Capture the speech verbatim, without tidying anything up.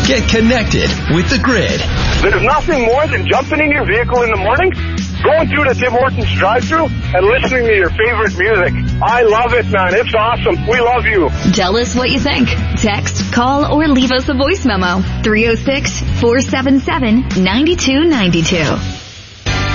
Get connected with the Grid. There's nothing more than jumping in your vehicle in the morning, going through the Tim Hortons drive-thru, and listening to your favorite music. I love it, man. It's awesome. We love you. Tell us what you think. Text, call, or leave us a voice memo. three oh six, four seven seven, nine two nine two.